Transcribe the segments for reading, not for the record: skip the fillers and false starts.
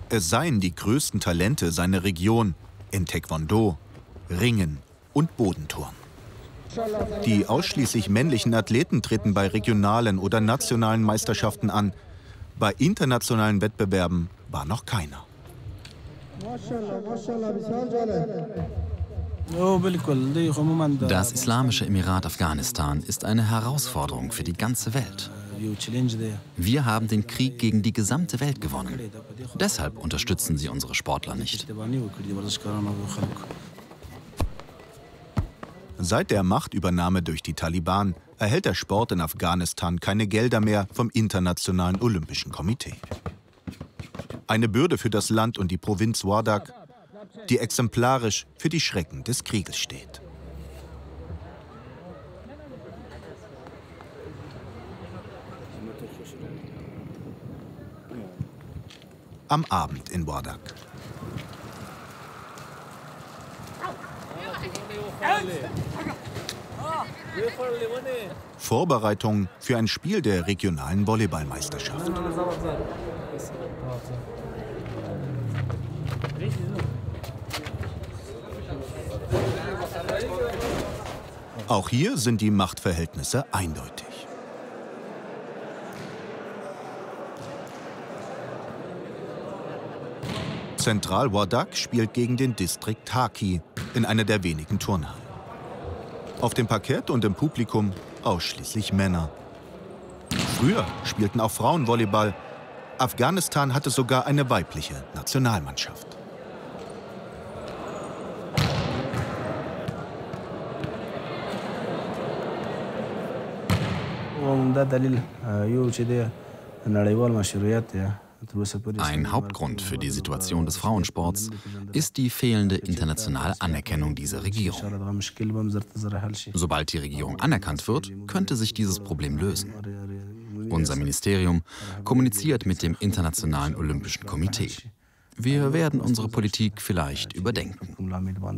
Es seien die größten Talente seiner Region in Taekwondo, Ringen und Bodenturnen. Die ausschließlich männlichen Athleten treten bei regionalen oder nationalen Meisterschaften an. Bei internationalen Wettbewerben war noch keiner. Das Islamische Emirat Afghanistan ist eine Herausforderung für die ganze Welt. Wir haben den Krieg gegen die gesamte Welt gewonnen. Deshalb unterstützen sie unsere Sportler nicht. Seit der Machtübernahme durch die Taliban erhält der Sport in Afghanistan keine Gelder mehr vom Internationalen Olympischen Komitee. Eine Bürde für das Land und die Provinz Wardak, die exemplarisch für die Schrecken des Krieges steht. Am Abend in Wardak. Vorbereitung für ein Spiel der regionalen Volleyballmeisterschaft. Auch hier sind die Machtverhältnisse eindeutig. Zentral Wardak spielt gegen den Distrikt Haki in einer der wenigen Turnhallen. Auf dem Parkett und im Publikum ausschließlich Männer. Früher spielten auch Frauen Volleyball. Afghanistan hatte sogar eine weibliche Nationalmannschaft. Ein Hauptgrund für die Situation des Frauensports ist die fehlende internationale Anerkennung dieser Regierung. Sobald die Regierung anerkannt wird, könnte sich dieses Problem lösen. Unser Ministerium kommuniziert mit dem Internationalen Olympischen Komitee. Wir werden unsere Politik vielleicht überdenken.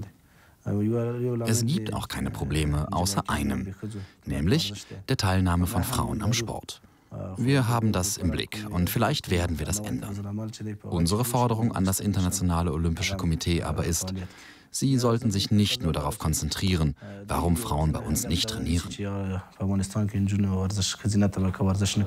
Es gibt auch keine Probleme außer einem, nämlich der Teilnahme von Frauen am Sport. Wir haben das im Blick und vielleicht werden wir das ändern. Unsere Forderung an das Internationale Olympische Komitee aber ist, sie sollten sich nicht nur darauf konzentrieren, warum Frauen bei uns nicht trainieren.